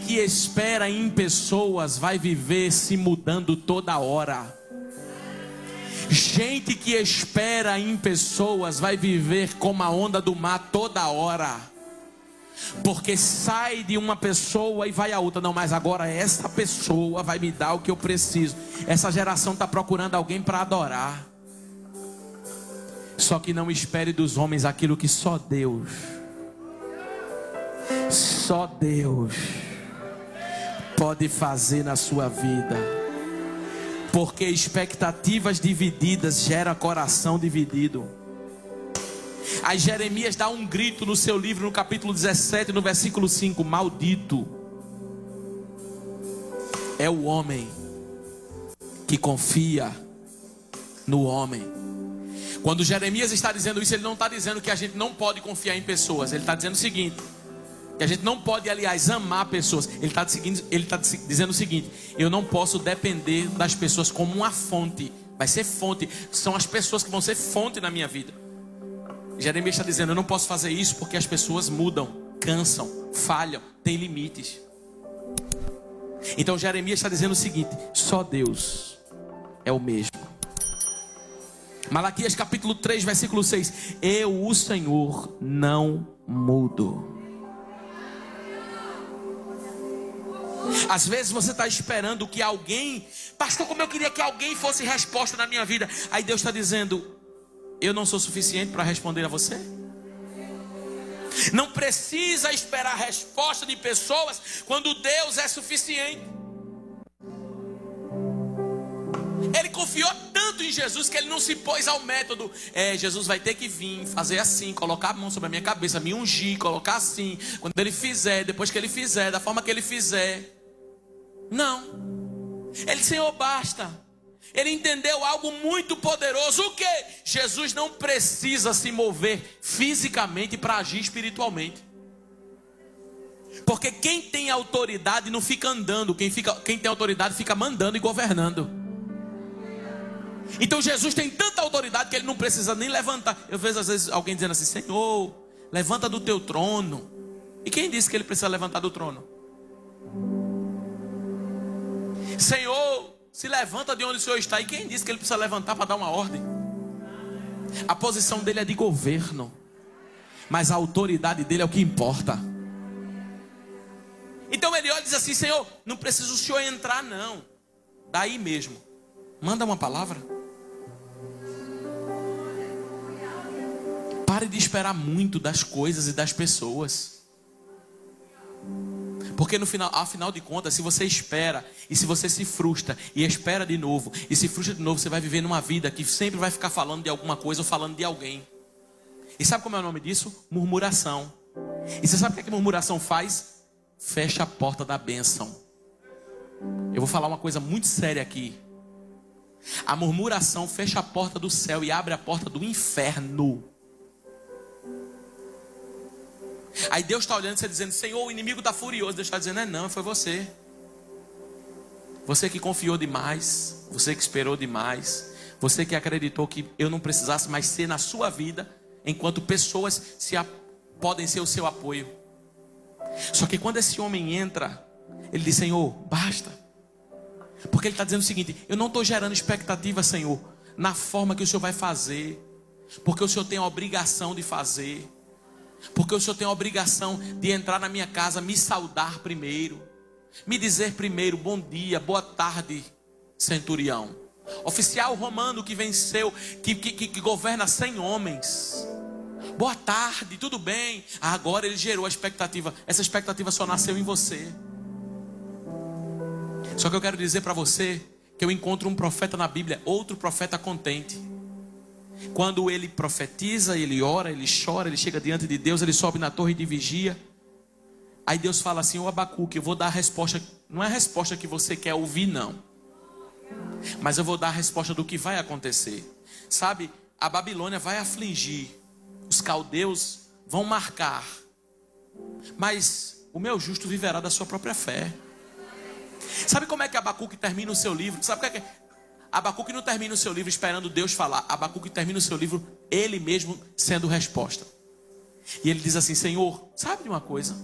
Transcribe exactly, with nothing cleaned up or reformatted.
que espera em pessoas vai viver se mudando toda hora. Gente que espera em pessoas vai viver como a onda do mar toda hora. Porque sai de uma pessoa e vai a outra. Não, mas agora essa pessoa vai me dar o que eu preciso. Essa geração está procurando alguém para adorar. Só que não espere dos homens aquilo que só Deus, só Deus pode fazer na sua vida. Porque expectativas divididas geram coração dividido. Aí Jeremias dá um grito no seu livro, no capítulo dezessete, no versículo cinco: maldito é o homem que confia no homem. Quando Jeremias está dizendo isso, ele não está dizendo que a gente não pode confiar em pessoas. Ele está dizendo o seguinte: que a gente não pode, aliás, amar pessoas. Ele está ele está dizendo o seguinte: eu não posso depender das pessoas como uma fonte. Vai ser fonte. São as pessoas que vão ser fonte na minha vida. Jeremias está dizendo: eu não posso fazer isso porque as pessoas mudam, cansam, falham, têm limites. Então Jeremias está dizendo o seguinte: só Deus é o mesmo. Malaquias capítulo três, versículo seis: eu, o Senhor, não mudo. Às vezes você está esperando que alguém, pastor, como eu queria que alguém fosse resposta na minha vida. Aí Deus está dizendo: eu não sou suficiente para responder a você. Não precisa esperar a resposta de pessoas quando Deus é suficiente. Ele confiou tanto em Jesus que ele não se pôs ao método. É, Jesus vai ter que vir, fazer assim, colocar a mão sobre a minha cabeça, me ungir, colocar assim. Quando ele fizer, depois que ele fizer, da forma que ele fizer. Não. Ele, Senhor, basta. Ele entendeu algo muito poderoso. O que? Jesus não precisa se mover fisicamente para agir espiritualmente. Porque quem tem autoridade não fica andando. Quem, fica, quem tem autoridade fica mandando e governando. Então Jesus tem tanta autoridade que ele não precisa nem levantar. Eu vejo às vezes alguém dizendo assim: Senhor, levanta do teu trono. E quem disse que ele precisa levantar do trono? Senhor, se levanta de onde o Senhor está. E quem disse que ele precisa levantar para dar uma ordem? A posição dele é de governo, mas a autoridade dele é o que importa. Então ele olha e diz assim: Senhor, não precisa o Senhor entrar não. Daí mesmo, manda uma palavra. Pare de esperar muito das coisas e das pessoas. Porque no final, afinal de contas, se você espera e se você se frustra e espera de novo e se frustra de novo, você vai viver numa vida que sempre vai ficar falando de alguma coisa ou falando de alguém. E sabe como é o nome disso? Murmuração. E você sabe o que, é que murmuração faz? Fecha a porta da bênção. Eu vou falar uma coisa muito séria aqui. A murmuração fecha a porta do céu e abre a porta do inferno. Aí Deus está olhando e você dizendo: Senhor, o inimigo está furioso. Deus está dizendo: é não, foi você. Você que confiou demais. Você que esperou demais. Você que acreditou que eu não precisasse mais ser na sua vida, enquanto pessoas se a... podem ser o seu apoio. Só que quando esse homem entra, ele diz: Senhor, basta. Porque ele está dizendo o seguinte: eu não estou gerando expectativa, Senhor, na forma que o Senhor vai fazer. Porque o Senhor tem a obrigação de fazer. Porque o Senhor tem a obrigação de entrar na minha casa, me saudar primeiro, me dizer primeiro: bom dia, boa tarde, centurião, oficial romano que venceu, que, que, que governa cem homens. Boa tarde, tudo bem? Agora ele gerou a expectativa. Essa expectativa só nasceu em você. Só que eu quero dizer para você que eu encontro um profeta na Bíblia, outro profeta contente. Quando ele profetiza, ele ora, ele chora, ele chega diante de Deus, ele sobe na torre de vigia. Aí Deus fala assim: ô Abacuque, eu vou dar a resposta. Não é a resposta que você quer ouvir, não. Mas eu vou dar a resposta do que vai acontecer. Sabe, a Babilônia vai afligir. Os caldeus vão marcar. Mas o meu justo viverá da sua própria fé. Sabe como é que Abacuque termina o seu livro? Sabe o que é que... Abacuque não termina o seu livro esperando Deus falar. Abacuque termina o seu livro ele mesmo sendo resposta. E ele diz assim: Senhor, sabe de uma coisa?